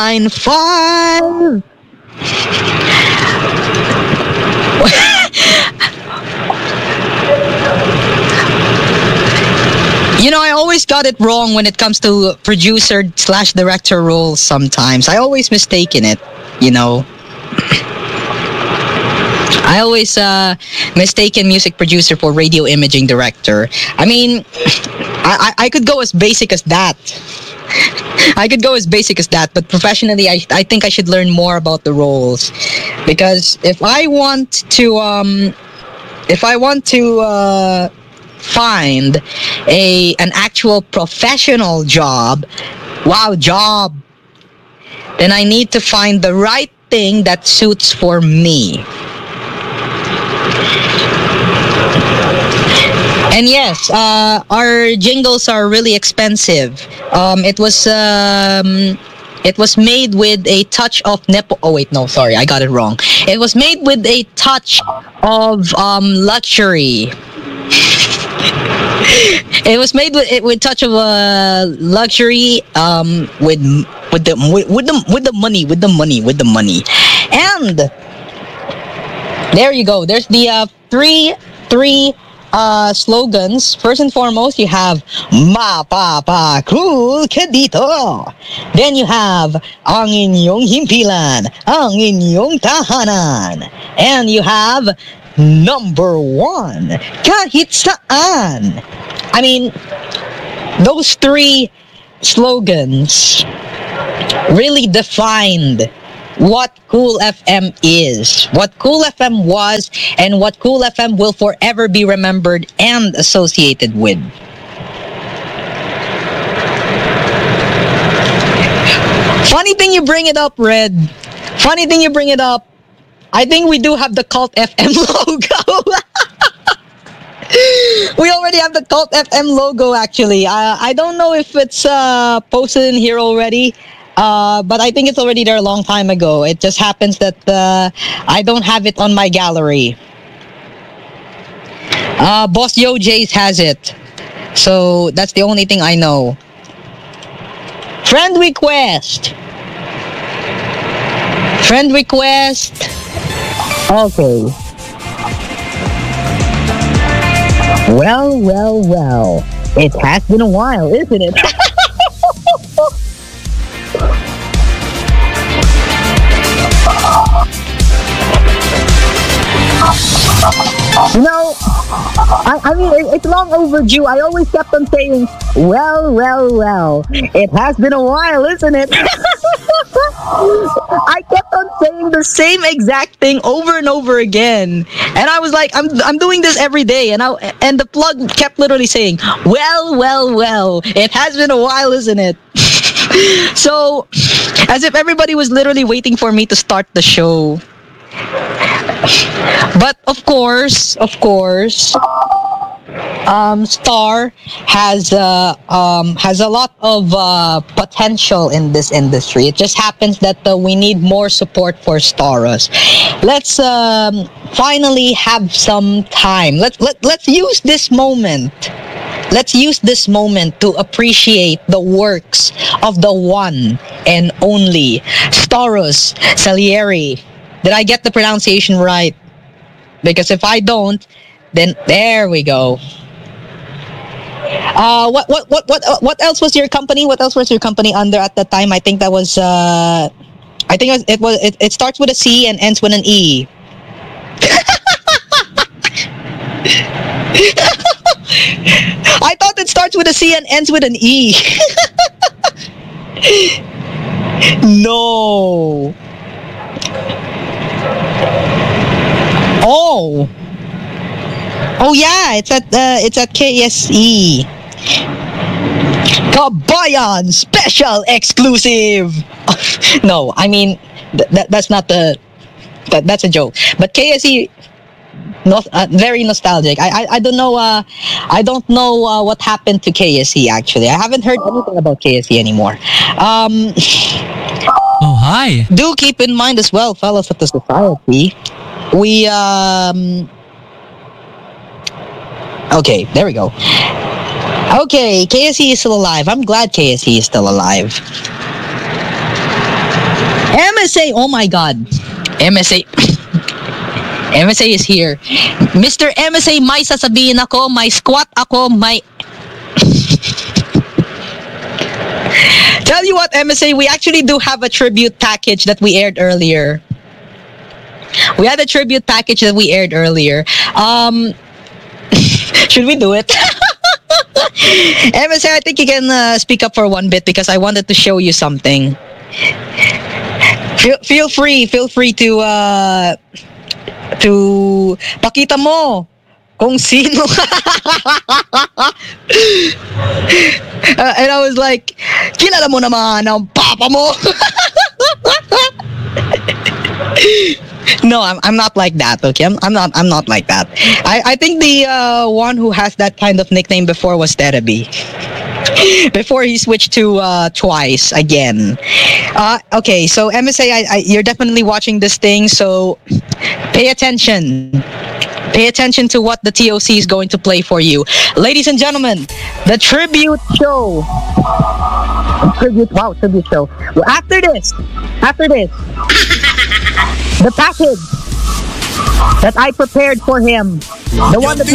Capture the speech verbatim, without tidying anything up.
nine five. You know, I always got it wrong when it comes to producer slash director roles sometimes. I always mistaken it, you know. I always uh, mistaken music producer for radio imaging director. I mean, I, I, I could go as basic as that. I could go as basic as that, but professionally, I, I think I should learn more about the roles. Because if I want to, um, if I want to, uh, find a an actual professional job, wow, job, then I need to find the right thing that suits for me. And yes, uh, our jingles are really expensive. Um, it was um, it was made with a touch of nepo. Oh wait, no, sorry, I got it wrong. It was made with a touch of um, luxury. It was made with with touch of uh, luxury, um, with with the with, with the with the money, with the money, with the money, and there you go. There's the uh, three three uh, slogans. First and foremost, you have Mapapa Cool ka dito. Then you have Ang inyong himpilan, ang inyong tahanan, and you have Number one, kahit saan. I mean, those three slogans really defined what Cool F M is, what Cool F M was, and what Cool F M will forever be remembered and associated with. Funny thing you bring it up, Red. Funny thing you bring it up. I think we do have the Cult F M logo. We already have the Cult F M logo, actually. Uh, I don't know if it's uh, posted in here already, uh, but I think it's already there a long time ago. It just happens that uh, I don't have it on my gallery. Uh, Boss Yo Jays has it. So that's the only thing I know. Friend request. Friend request. Okay. Well, well, well. It has been a while, isn't it? No, I, I mean, it, it's long overdue. I always kept on saying, well, well, well. It has been a while, isn't it? I kept on saying the same exact thing over and over again. And I was like, I'm I'm doing this every day. And I and the plug kept literally saying, well, well, well. It has been a while, isn't it? So, as if everybody was literally waiting for me to start the show. But of course, of course, um, Star has uh, um, has a lot of uh, potential in this industry. It just happens that uh, we need more support for Starus. Let's um, finally have some time. Let let let's use this moment. Let's use this moment to appreciate the works of the one and only Starus Salieri. Did I get the pronunciation right? Because if I don't, then there we go. Uh, what what what what what else was your company? What else was your company under at the time? I think that was. Uh, I think it was. It, was it, it starts with a C and ends with an E. I thought it starts with a C and ends with an E. No. Oh. Oh yeah, it's at uh, it's at K S E. Kabayan special exclusive. No, I mean th- that that's not the that, that's a joke. But K S E, not uh, very nostalgic. I, I I don't know uh I don't know uh, what happened to K S E actually. I haven't heard anything about K S E anymore. Um Oh, hi. Do keep in mind as well, fellows of the society, we um okay, there we go. Okay, K S E is still alive. I'm glad K S E is still alive. S A, oh my God. M S A. M S A is here. Mister M S A, may sasabihin ako, may squat ako, may... Tell you what, M S A, we actually do have a tribute package that we aired earlier. We had a tribute package that we aired earlier. Um, should we do it? M S A, I think you can uh, speak up for one bit because I wanted to show you something. Feel, feel free, feel free to uh, to pakita mo kung sino. uh, and I was like, kilala mo naman ang papa mo. No, I'm I'm not like that. Okay, I'm I'm not I'm not like that. I I think the uh, one who has that kind of nickname before was Terabi. Before he switched to uh, Twice again. Uh, okay, so M S A, I, I, you're definitely watching this thing, so pay attention. Pay attention to what the T O C is going to play for you. Ladies and gentlemen, the tribute show. Tribute, wow, tribute show. Well, after this, after this, the package that I prepared for him, the one that